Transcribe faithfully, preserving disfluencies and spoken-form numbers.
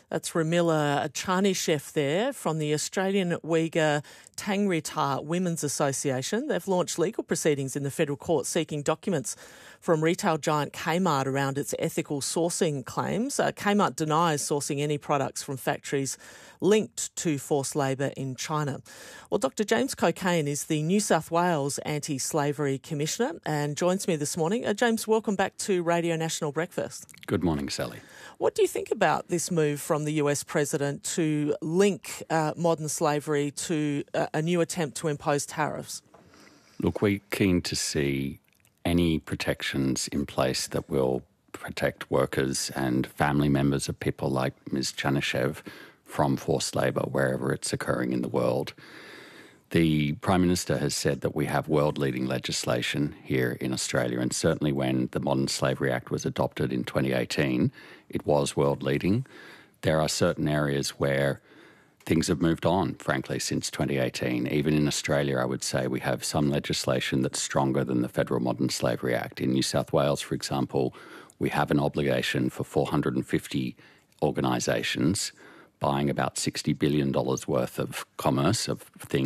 That's Ramila Charnishev there from the Australian Uyghur Tangri Women's Association. They've launched legal proceedings in the federal court seeking documents from retail giant Kmart around its ethical sourcing claims. Uh, Kmart denies sourcing any products from factories linked to forced labour in China. Well, Doctor James Cokayne is the New South Wales Anti-Slavery Commissioner and joins me this morning. Uh, James, welcome back to Radio National Breakfast. Good morning, Sally. What do you think about this move from the U S president to link uh, modern slavery to uh, a new attempt to impose tariffs? Look, we're keen to see any protections in place that will protect workers and family members of people like Miz Charnishev from forced labour wherever it's occurring in the world. The Prime Minister has said that we have world-leading legislation here in Australia, and certainly when the Modern Slavery Act was adopted in twenty eighteen, it was world-leading. There are certain areas where things have moved on, frankly, since twenty eighteen. Even in Australia, I would say we have some legislation that's stronger than the Federal Modern Slavery Act. In New South Wales, for example, we have an obligation for four hundred fifty organisations buying about sixty billion dollars worth of commerce, of things,